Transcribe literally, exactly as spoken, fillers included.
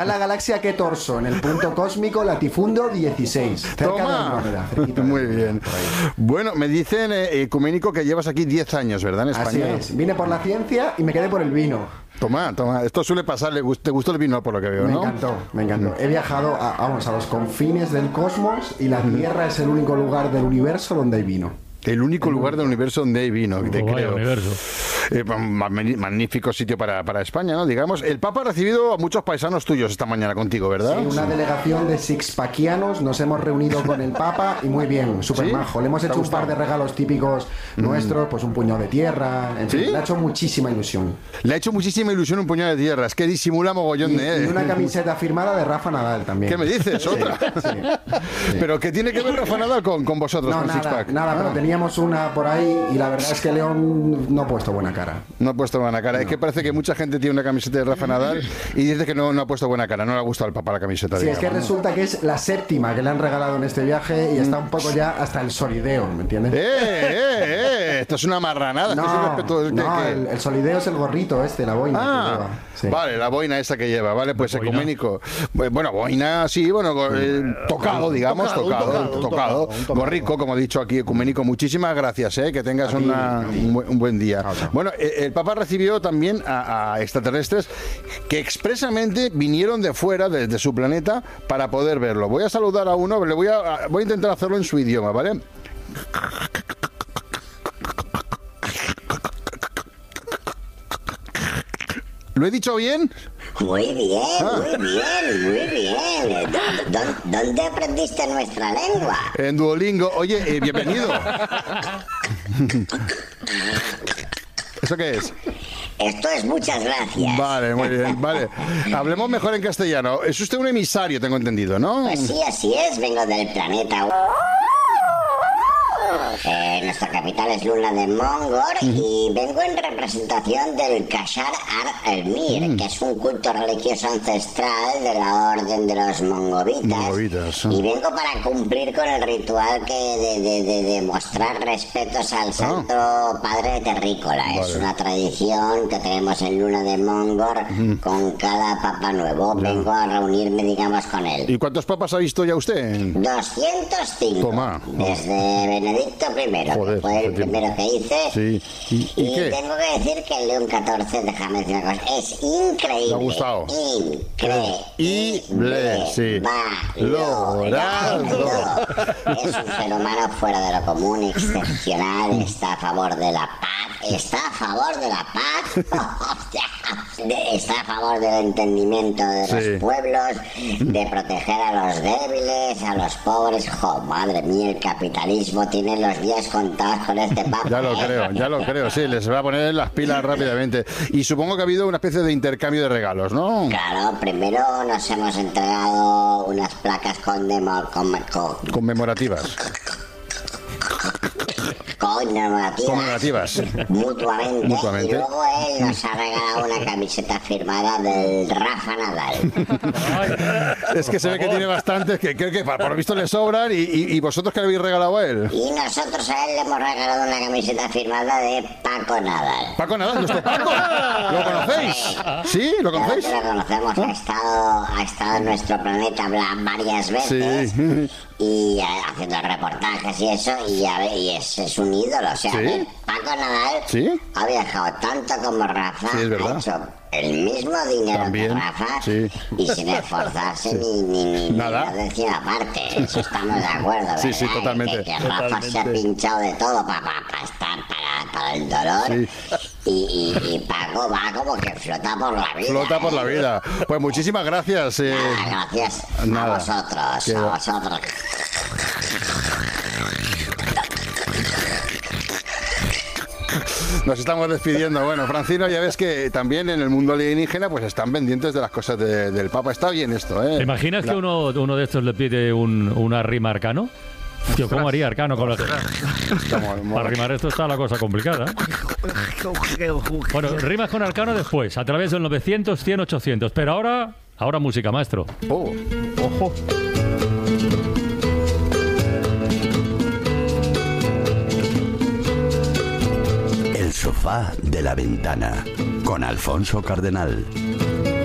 A la galaxia que torso, en el punto cósmico Latifundo dieciséis. Cerca Toma. de Andrómeda, cerquita. Muy bien. Bueno, me dicen, eh, Ecuménico, que llevas aquí diez años, ¿verdad? En Así España. es. Vine por la ciencia y me quedé por el vino. Toma, toma. Esto suele pasar. ¿Le gust- ¿Te gustó el vino, por lo que veo, Me no? encantó, me encantó. He viajado a, vamos, a los confines del cosmos y la Tierra es el único lugar del universo donde hay vino. El único lugar del universo donde hay vino, te Oh, vaya creo. universo. Eh, ma- magnífico sitio para, para España, ¿no? Digamos, el Papa ha recibido a muchos paisanos tuyos esta mañana contigo, ¿verdad? Sí, una delegación de sixpackianos, nos hemos reunido con el Papa y muy bien, súper ¿Sí? majo. Le hemos ¿Te ha hecho un gustado? par de regalos típicos nuestros, pues un puñado de tierra, en fin, ¿Sí? le ha hecho muchísima ilusión. Le ha hecho muchísima ilusión un puñado de tierra. Es que disimula mogollón Y, de... y una camiseta firmada de Rafa Nadal también. ¿Qué me dices? ¿Otra? Sí, sí. ¿Pero qué tiene que ver Rafa Nadal con, con vosotros, No, con nada, Sixpack? nada, pero teníamos una por ahí y la verdad es que León no ha puesto buena cara. No ha puesto buena cara. Es que parece que mucha gente tiene una camiseta de Rafa Nadal y dice que no, no ha puesto buena cara. No le ha gustado al Papa la camiseta. Sí, es que digamos, ¿no? resulta que es la séptima que le han regalado en este viaje y está un poco ya hasta el solideo, ¿me entiendes? ¡Eh, eh, eh! Esto es una marranada. Esto es un No, respeto- ¿qué- no, qué? el, el solideo es el gorrito este, la boina que Ah, lleva. Sí. vale, la boina esa que lleva, vale, pues ¿Boina? ecuménico. Bueno, boina, sí, bueno, eh, tocado, digamos, Tocado, tocado, un tocado, un tocado, tocado, un tocado. gorrico, como he dicho aquí, ecuménico. Muchísimas gracias, eh, que tengas A ti, una, a ti. un, buen- un buen día. Chao, chao. Bueno, eh, el Papa recibió también a, a extraterrestres que expresamente vinieron de fuera, desde su planeta, para poder verlo. Voy a saludar a uno, le voy a, a- voy a intentar hacerlo en su idioma, ¿vale? ¿Lo he dicho bien? Muy bien, muy bien, muy bien. ¿Dó- dó- ¿Dónde aprendiste nuestra lengua? En Duolingo. Oye, eh, bienvenido. ¿Eso qué es? Esto es muchas gracias. Vale, muy bien, vale. Hablemos mejor en castellano. Es usted un emisario, tengo entendido, ¿no? Pues sí, así es, vengo del planeta. Eh, nuestra capital es Luna de Mongor y vengo en representación del Kashar Ar-Elmir, que es un culto religioso ancestral de la orden de los mongovitas. Mongovitas, Y vengo para cumplir con el ritual que de, de, de, de mostrar respetos al Santo Padre Terrícola. Es Vale. una tradición que tenemos en Luna de Mongor con cada papa nuevo. Vengo a reunirme, digamos, con él. ¿Y cuántos papas ha visto ya usted? doscientos cinco. Toma. Desde Benedicto primero, Joder, que fue el qué tiempo. primero que hice. Sí. ¿Y, y Y qué? tengo que decir que el León catorce, déjame decir una cosa, es increíble. Me ha gustado. Increíble. Sí. Valorado. Es un ser humano fuera de lo común, excepcional, está a favor de la paz, está a favor de la paz, De- está a favor del entendimiento de Sí. los pueblos, de proteger a los débiles, a los pobres. Jo, madre mía, el capitalismo tiene los días contados con este papa. Ya lo ¿eh? creo, ya lo creo, sí, les va a poner las pilas rápidamente. Y supongo que ha habido una especie de intercambio de regalos, ¿no? Claro, primero nos hemos entregado unas placas condemo- con, con, Conmemorativas. conmemorativas, Conmemorativas. mutuamente, Mutuamente. y luego él nos ha regalado una camiseta firmada del Rafa Nadal. Es que se ve que tiene bastantes, que creo que por lo visto le sobran. ¿Y, y, y vosotros qué le habéis regalado a él? Y nosotros a él le hemos regalado una camiseta firmada de Paco Nadal. Paco Nadal, nuestro Paco. ¿Lo conocéis? ¿Sí? ¿Lo Claro conocéis? que lo conocemos, ha estado, ha estado en nuestro planeta bla- varias veces. Sí. Y eh, haciendo reportajes y eso, y, a ver, y es, es un ídolo. O sea, ¿Sí? que Paco Nadal ¿Sí? ha viajado tanto como Rafa, Sí, es verdad. ha hecho el mismo dinero También, que Rafa sí. y sin esforzarse ni, ni, ni, ni Nada. una décima parte. Eso estamos de acuerdo, ¿verdad? Sí, sí, totalmente. Que, que Rafa se ha pinchado de todo para estar, para, para el dolor. Sí. Y, y, y Paco va como que flota por la vida. Flota por ¿eh? la vida. Pues muchísimas gracias. eh. Nada, gracias Nada. a vosotros, Que- a vosotros. Nos estamos despidiendo. Bueno, Francino, ya ves que también en el mundo alienígena pues están pendientes de las cosas de- del Papa. Está bien esto, ¿eh? ¿Te imaginas que uno, uno de estos le pide un, una rima Arcano? Tío, ¿cómo haría Arcano con los... Para rimar esto está la cosa complicada. Bueno, rimas con Arcano después, a través del novecientos, cien, ochocientos. Pero ahora, ahora música, maestro. Oh, ojo. El sofá de la ventana con Alfonso Cardenal.